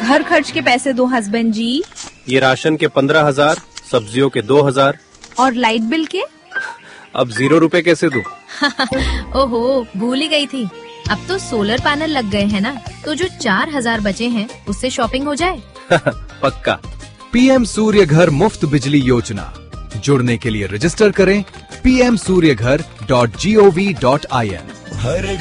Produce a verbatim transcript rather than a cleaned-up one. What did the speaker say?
घर खर्च के पैसे दो हस्बैंड जी। ये राशन के पंद्रह हजार, सब्जियों के दो हजार। और लाइट बिल के? अब जीरो रुपए कैसे दूं? ओहो, भूल ही गई थी। अब तो सोलर पैनल लग गए हैं ना, तो जो चार हजार बचे हैं उससे शॉपिंग हो जाए। पक्का। पीएम सूर्य घर मुफ्त बिजली योजना। जुड़ने के लिए रजिस्टर करें पी एम सूर्य घर dot G O V dot I N. Her